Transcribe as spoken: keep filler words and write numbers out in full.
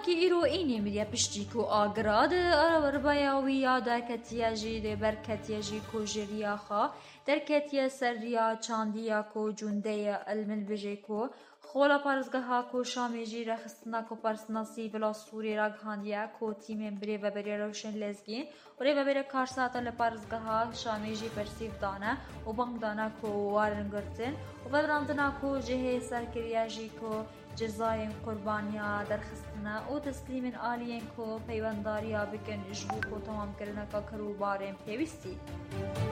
کی ایرو اینی میریا پشتی کو آگراد اربایا ویا در کتیا جی ده بر کتیا جی کو جریا خا در کتیا سریا چاندیا کو جونده المن بجی کو خولا پارزگاه کو شامی جی رخصتنا کو پرسناسی بلا سوری را گاندیا کو تیم بری و بری روشن لزگین و ری و بری کارساتا لپارزگاه شامی جی پرسیف دانه و بانگ دانه کو وارنگرتن و بدراندنا کو جه سرکریا جی کو جزایم قربانیا درخستنا و تسلیم آلین کو پیونداریا بکن جبو کو تمام کرنا کا کرو بارم پیوستی